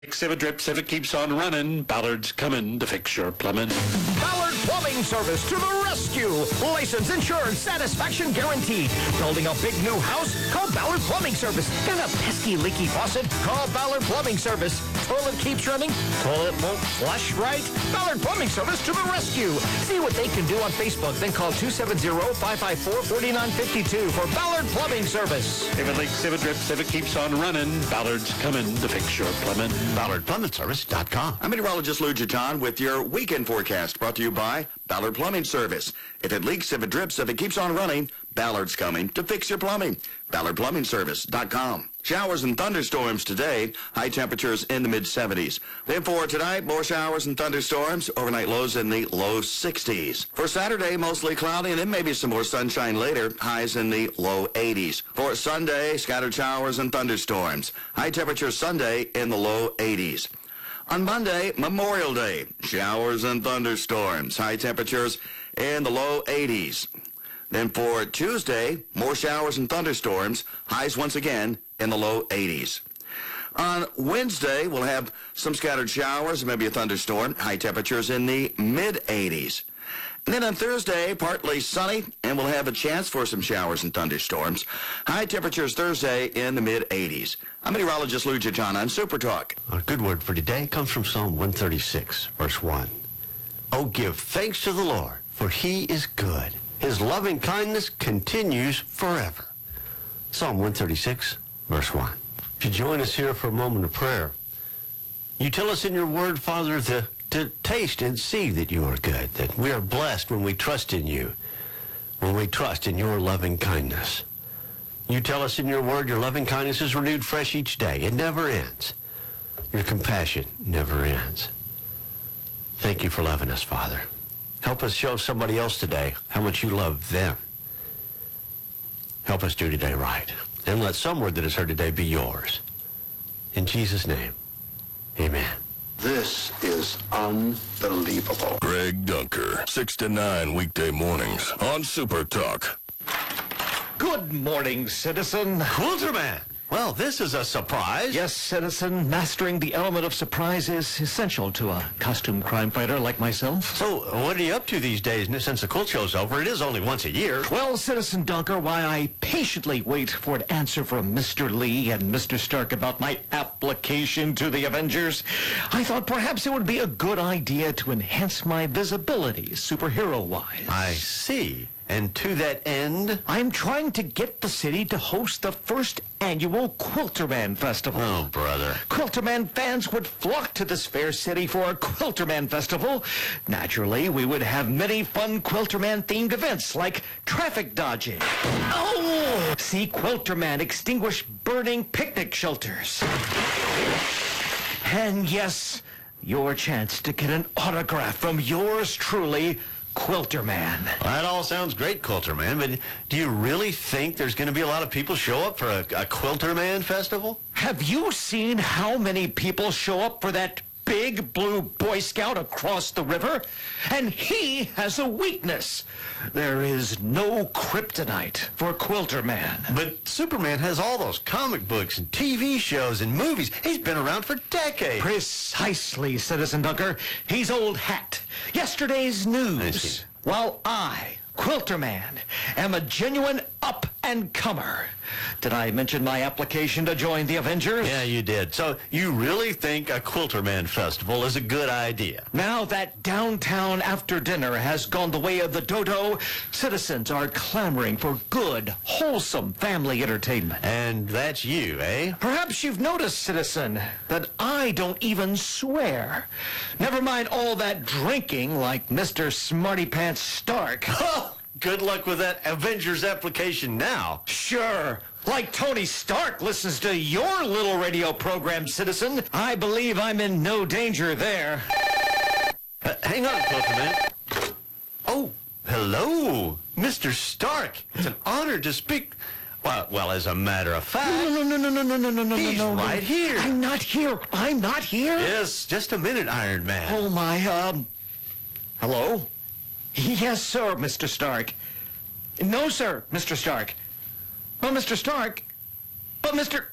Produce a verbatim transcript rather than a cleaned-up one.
If it drips, if it keeps on running, Ballard's coming to fix your plumbing. Ballard Plumbing Service to the rescue. License, insurance, satisfaction guaranteed. Building a big new house? Call Ballard Plumbing Service. Got a pesky leaky faucet? Call Ballard Plumbing Service. Toilet keeps running? Toilet won't flush right? Ballard Plumbing Service to the rescue. See what they can do on Facebook. Then call two seven zero, five five four, four nine five two for Ballard Plumbing Service. If it leaks, if it drips, if it keeps on running, Ballard's coming to fix your plumbing. Ballard Plumbing Service dot com. I'm meteorologist Lou Jaton with your weekend forecast brought to you by Ballard Plumbing Service. If it leaks, if it drips, if it keeps on running, Ballard's coming to fix your plumbing. Ballard Plumbing Service dot com. Showers and thunderstorms today. High temperatures in the mid seventies. Then for tonight, more showers and thunderstorms. Overnight lows in the low sixties. For Saturday, mostly cloudy and then maybe some more sunshine later. Highs in the low eighties. For Sunday, scattered showers and thunderstorms. High temperatures Sunday in the low eighties. On Monday, Memorial Day, showers and thunderstorms. High temperatures in the low eighties. Then for Tuesday, more showers and thunderstorms. Highs once again in the low eighties. On Wednesday, we'll have some scattered showers, maybe a thunderstorm. High temperatures in the mid eighties. And then on Thursday, partly sunny, and we'll have a chance for some showers and thunderstorms. High temperatures Thursday in the mid eighties. I'm meteorologist Lou Jaton on Super Talk. Our good word for today comes from Psalm one thirty-six, verse one. Oh, give thanks to the Lord, for he is good. His loving kindness continues forever. Psalm one thirty-six, verse one. If you join us here for a moment of prayer, you tell us in your word, Father, to, to taste and see that you are good, that we are blessed when we trust in you, when we trust in your loving kindness. You tell us in your word your loving kindness is renewed fresh each day. It never ends. Your compassion never ends. Thank you for loving us, Father. Help us show somebody else today how much you love them. Help us do today right. And let some word that is heard today be yours. In Jesus' name, amen. This is unbelievable. Greg Dunker, six to nine weekday mornings on Super Talk. Good morning, citizen. Quilterman. Well, this is a surprise. Yes, citizen, mastering the element of surprise is essential to a costume crime fighter like myself. So, what are you up to these days since the quilt show's over? It is only once a year. Well, Citizen Dunker, while I patiently wait for an answer from Mister Lee and Mister Stark about my application to the Avengers, I thought perhaps it would be a good idea to enhance my visibility superhero-wise. I see. And to that end, I'm trying to get the city to host the first annual Quilterman Festival. Oh, brother. Quilterman fans would flock to this fair city for a Quilterman Festival. Naturally, we would have many fun Quilterman-themed events like traffic dodging. Oh! See Quilterman extinguish burning picnic shelters. And yes, your chance to get an autograph from yours truly, Quilterman. Well, that all sounds great, Quilterman, but do you really think there's going to be a lot of people show up for a, a Quilterman festival? Have you seen how many people show up for that big blue Boy Scout across the river? And he has a weakness. There is no kryptonite for Quilterman. But Superman has all those comic books and T V shows and movies. He's been around for decades. Precisely, Citizen Dunker. He's old hat. Yesterday's news. While I, Quilterman, am a genuine up-and-comer. Did I mention my application to join the Avengers? Yeah, you did. So you really think a Quilterman festival is a good idea? Now that downtown after dinner has gone the way of the dodo, citizens are clamoring for good, wholesome family entertainment. And that's you, eh? Perhaps you've noticed, citizen, that I don't even swear. Never mind all that drinking like Mister Smarty Pants Stark. Oh, good luck with that Avengers application now. Sure. Like Tony Stark listens to your little radio program, citizen. I believe I'm in no danger there. Uh, hang on, Quilterman. Oh, hello, Mister Stark. It's an honor to speak. Well, well, as a matter of fact, No, no, no, no, no, no, no, no, he's no, no. right here. I'm not here. I'm not here. Yes, just a minute, Iron Man. Oh, my, um... Hello? Yes, sir, Mister Stark. No, sir, Mister Stark. Oh, Mister Stark. But Mister